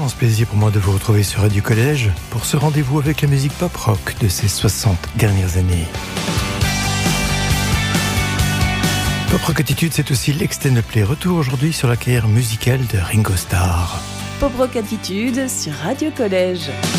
immense plaisir pour moi de vous retrouver sur Radio Collège pour ce rendez-vous avec la musique pop-rock de ces 60 dernières années. Pop-rock attitude, c'est aussi l'Extended Play. Retour aujourd'hui sur la carrière musicale de Ringo Starr. Pop-rock attitude sur Radio Collège.